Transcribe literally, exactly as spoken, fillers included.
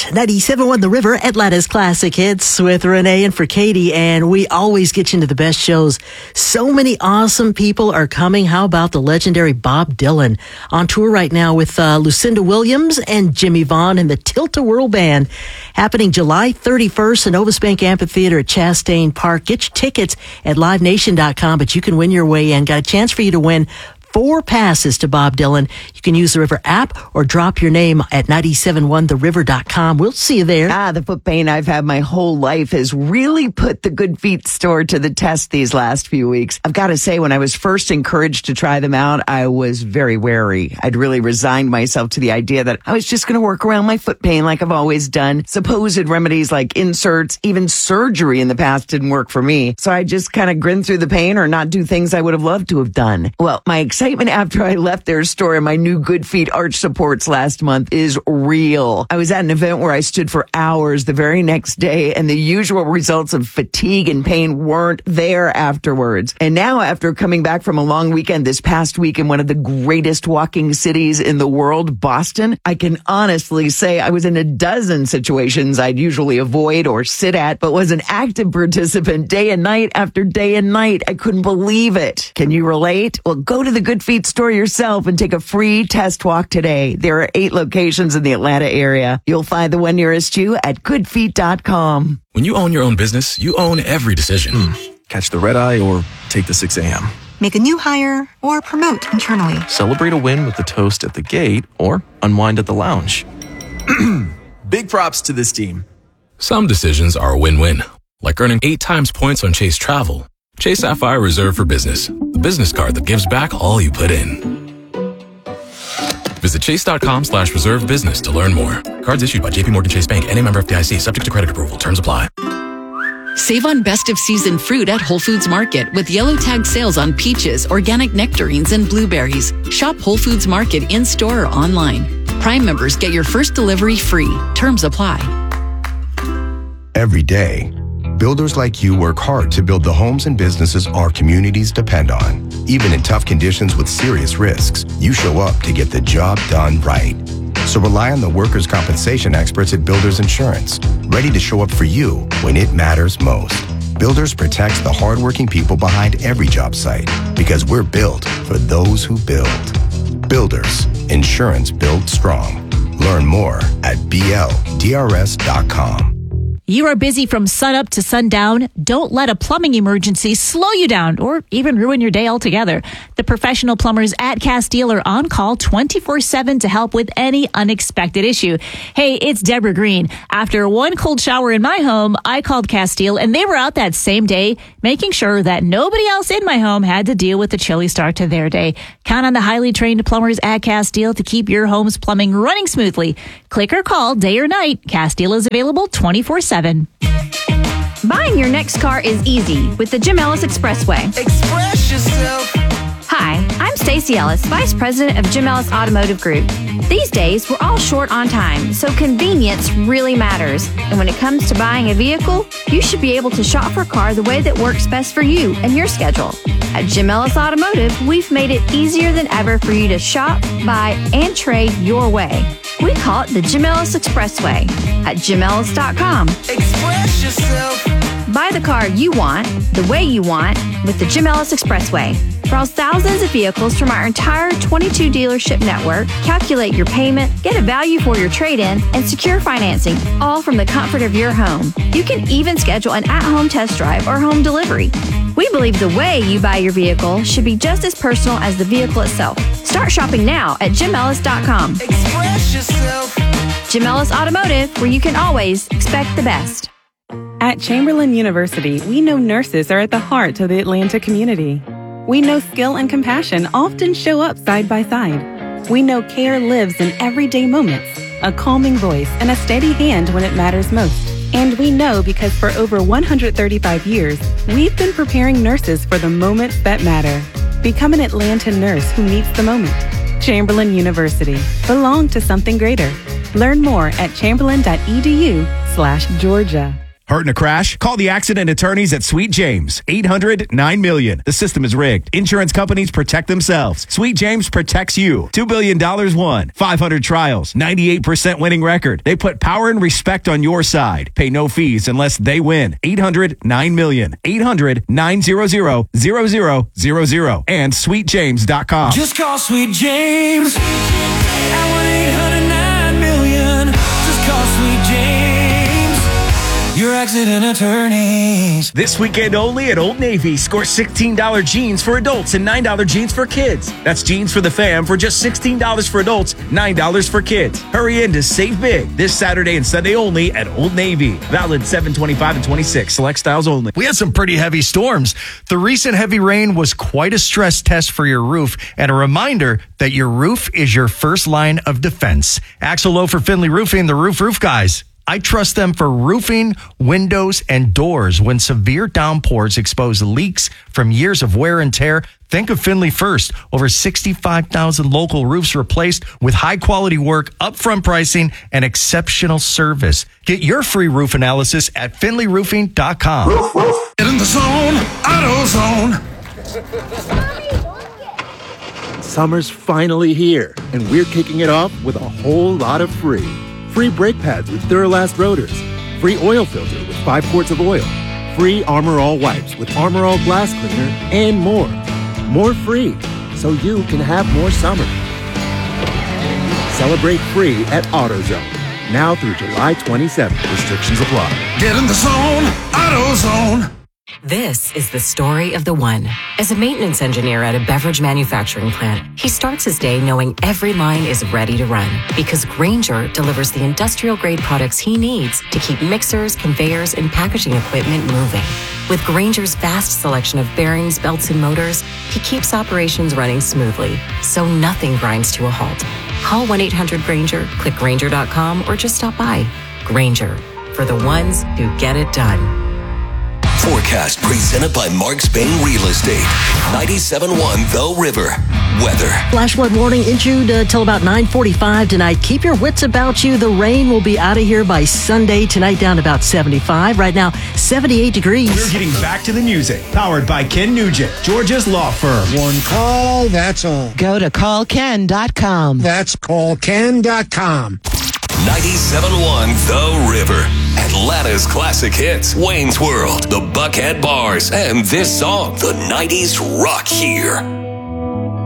ninety-seven point one The River, Atlanta's classic hits with Renee and for Katie. And we always get you into the best shows. So many awesome people are coming. How about the legendary Bob Dylan on tour right now with uh, Lucinda Williams and Jimmy Vaughn and the Tilt-A-Whirl Band, happening July thirty-first in Novus Bank Amphitheater at Chastain Park. Get your tickets at live nation dot com, but you can win your way in. Got a chance for you to win four passes to Bob Dylan. You can use the River app or drop your name at nine seven one the river dot com. We'll see you there. Ah, the foot pain I've had my whole life has really put the Good Feet store to the test these last few weeks. I've got to say, when I was first encouraged to try them out, I was very wary. I'd really resigned myself to the idea that I was just going to work around my foot pain like I've always done. Supposed remedies like inserts, even surgery in the past didn't work for me. So I just kind of grinned through the pain or not do things I would have loved to have done. Well, my excitement after I left their store and my new Good Feet arch supports last month is real. I was at an event where I stood for hours the very next day, and the usual results of fatigue and pain weren't there afterwards. And now, after coming back from a long weekend this past week in one of the greatest walking cities in the world, Boston, I can honestly say I was in a dozen situations I'd usually avoid or sit at, but was an active participant day and night after day and night. I couldn't believe it. Can you relate? Well, go to the Good Feet store yourself and take a free test walk today. There are eight locations in the Atlanta area. You'll find the one nearest you at good feet dot com. When you own your own business, you own every decision. Mm. Catch the red eye or take the six a.m. Make a new hire or promote internally. Celebrate a win with the toast at the gate or unwind at the lounge. Big props to this team. Some decisions are a win-win, like earning eight times points on Chase Travel. Chase Sapphire Reserve for Business, the business card that gives back all you put in. Visit chase.com slash reserve business to learn more. Cards issued by J P Morgan Chase Bank and a member F D I C, subject to credit approval. Terms apply. Save on best of season fruit at Whole Foods Market with yellow tag sales on peaches, organic nectarines, and blueberries. Shop Whole Foods Market in-store or online. Prime members get your first delivery free. Terms apply. Every day, builders like you work hard to build the homes and businesses our communities depend on. Even in tough conditions with serious risks, you show up to get the job done right. So rely on the workers' compensation experts at Builders Insurance, ready to show up for you when it matters most. Builders protects the hardworking people behind every job site because we're built for those who build. Builders, insurance built strong. Learn more at b l d r s dot com. You are busy from sunup to sundown. Don't let a plumbing emergency slow you down or even ruin your day altogether. The professional plumbers at Castile are on call twenty-four seven to help with any unexpected issue. Hey, it's Deborah Green. After one cold shower in my home, I called Castile and they were out that same day, making sure that nobody else in my home had to deal with the chilly start to their day. Count on the highly trained plumbers at Castile to keep your home's plumbing running smoothly. Click or call day or night. Castile is available twenty-four seven. Buying your next car is easy with the Jim Ellis Expressway. Express yourself. Hi, I'm Stacey Ellis, Vice President of Jim Ellis Automotive Group. These days, we're all short on time, so convenience really matters. And when it comes to buying a vehicle, you should be able to shop for a car the way that works best for you and your schedule. At Jim Ellis Automotive, we've made it easier than ever for you to shop, buy, and trade your way. We call it the Jim Ellis Expressway at jim ellis dot com. Express yourself. Buy the car you want, the way you want, with the Jim Ellis Expressway. Browse thousands of vehicles from our entire twenty-two dealership network, calculate your payment, get a value for your trade-in, and secure financing, all from the comfort of your home. You can even schedule an at-home test drive or home delivery. We believe the way you buy your vehicle should be just as personal as the vehicle itself. Start shopping now at jim ellis dot com. Express yourself. Jim Ellis Automotive, where you can always expect the best. At Chamberlain University, we know nurses are at the heart of the Atlanta community. We know skill and compassion often show up side by side. We know care lives in everyday moments, a calming voice and a steady hand when it matters most. And we know because for over one hundred thirty-five years, we've been preparing nurses for the moments that matter. Become an Atlanta nurse who meets the moment. Chamberlain University. Belong to something greater. Learn more at chamberlain dot e d u slash Georgia. Hurt in a crash? Call the accident attorneys at Sweet James. eight hundred nine million. The system is rigged. Insurance companies protect themselves. Sweet James protects you. two billion dollars won. five hundred trials. ninety-eight percent winning record. They put power and respect on your side. Pay no fees unless they win. eight hundred nine million. eight hundred nine hundred zero zero zero and sweet james dot com. Just call Sweet James at one eight hundred nine million. Just call Sweet James, your accident attorneys. This weekend only at Old Navy. Score sixteen dollars jeans for adults and nine dollars jeans for kids. That's jeans for the fam for just sixteen dollars for adults, nine dollars for kids. Hurry in to save big this Saturday and Sunday only at Old Navy. Valid seven twenty-five and twenty-six. Select styles only. We had some pretty heavy storms. The recent heavy rain was quite a stress test for your roof and a reminder that your roof is your first line of defense. Axel Lowe for Finley Roofing, the Roof Roof Guys. I trust them for roofing, windows, and doors. When severe downpours expose leaks from years of wear and tear, think of Finley first. Over sixty-five thousand local roofs replaced with high-quality work, upfront pricing, and exceptional service. Get your free roof analysis at finley roofing dot com. Roof, roof. Get in the zone, AutoZone. Summer's finally here, and we're kicking it off with a whole lot of free. Free brake pads with Duralast rotors. Free oil filter with five quarts of oil. Free Armor All wipes with Armor All glass cleaner, and more. More free, so you can have more summer. Celebrate free at AutoZone. Now through July twenty-seventh. Restrictions apply. Get in the zone, AutoZone. This is the story of the one. As a maintenance engineer at a beverage manufacturing plant, he starts his day knowing every line is ready to run because Grainger delivers the industrial-grade products he needs to keep mixers, conveyors, and packaging equipment moving. With Grainger's vast selection of bearings, belts, and motors, he keeps operations running smoothly, so nothing grinds to a halt. Call one eight hundred Grainger, click Grainger dot com, or just stop by. Grainger, for the ones who get it done. Forecast presented by Mark Spain Real Estate. ninety-seven point one The River. Weather. Flash flood warning issued uh, till about nine forty-five tonight. Keep your wits about you. The rain will be out of here by Sunday. Tonight down to about seventy-five. Right now, seventy-eight degrees. We're getting back to the music. Powered by Ken Nugent, Georgia's law firm. One call, that's all. Go to call ken dot com. That's call ken dot com. ninety-seven point one The River. Atlanta's classic hits, Wayne's World, the Buckhead Bars, and this song, the nineties rock here.